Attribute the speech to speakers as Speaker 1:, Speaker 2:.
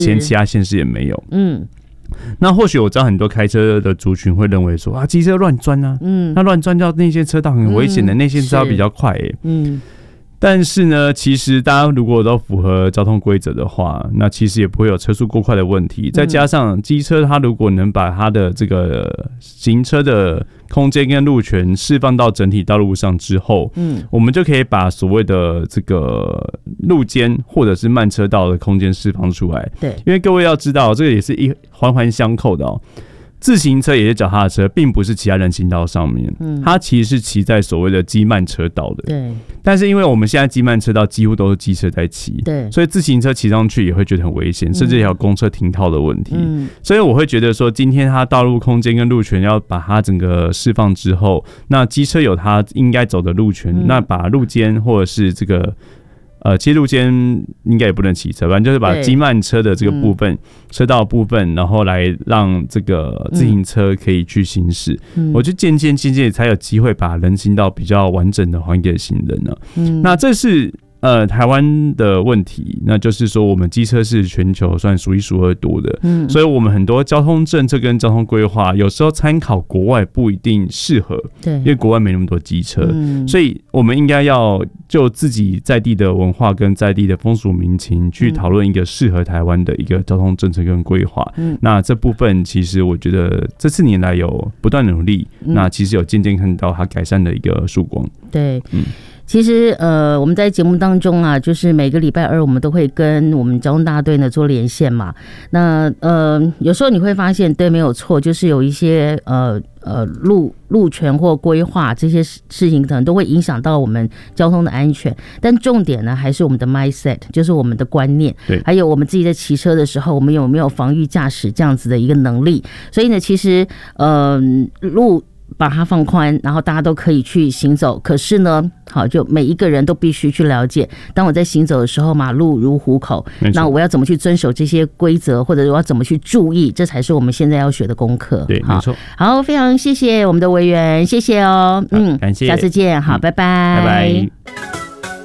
Speaker 1: 其他县市也没有。那或许我知道很多开车的族群会认为说啊，机车乱钻啊，那乱钻到内线车道很危险的，内线车道比较快但是呢，其实大家如果都符合交通规则的话，那其实也不会有车速过快的问题。再加上机车，它如果能把它的这个行车的空间跟路权释放到整体道路上之后，我们就可以把所谓的这个路肩或者是慢车道的空间释放出来。
Speaker 2: 对，
Speaker 1: 因为各位要知道，这个也是环环相扣的哦。自行车也是脚踏车，并不是骑在人行道上面，它其实是骑在所谓的机慢车道的。
Speaker 2: 对。
Speaker 1: 但是因为我们现在机慢车道几乎都是机车在骑，
Speaker 2: 对，
Speaker 1: 所以自行车骑上去也会觉得很危险，甚至也有公车停靠的问题。所以我会觉得说，今天它道路空间跟路权要把它整个释放之后，那机车有它应该走的路权，那把路肩或者是这个。其实路肩应该也不能骑车，反正就是把机慢车的这个部分、车道部分，然后来让这个自行车可以去行驶。我就渐渐才有机会把人行道比较完整的还给行人了。那这是台湾的问题，那就是说我们机车是全球算数一数二多的，所以我们很多交通政策跟交通规划，有时候参考国外不一定适合，
Speaker 2: 对，
Speaker 1: 因为国外没那么多机车，所以我们应该要就自己在地的文化跟在地的风俗民情去讨论一个适合台湾的一个交通政策跟规划。那这部分其实我觉得这4年来有不断努力，那其实有渐渐看到它改善的一个曙光。
Speaker 2: 对，其实我们在节目当中啊，就是每个礼拜二我们都会跟我们交通大队呢做连线嘛。那有时候你会发现，对，没有错，就是有一些路权或规划这些事情，可能都会影响到我们交通的安全。但重点呢，还是我们的 mindset， 就是我们的观念，
Speaker 1: 对，
Speaker 2: 还有我们自己在骑车的时候，我们有没有防御驾驶这样子的一个能力。所以呢，其实路把它放宽，然后大家都可以去行走。可是呢，好，就每一个人都必须去了解，当我在行走的时候，马路如虎口，那我要怎么去遵守这些规则，或者我要怎么去注意，这才是我们现在要学的功课。
Speaker 1: 对，没错。
Speaker 2: 好，非常谢谢我们的委员，谢谢哦。
Speaker 1: 感谢，
Speaker 2: 下次见。好，拜拜，
Speaker 1: 拜拜。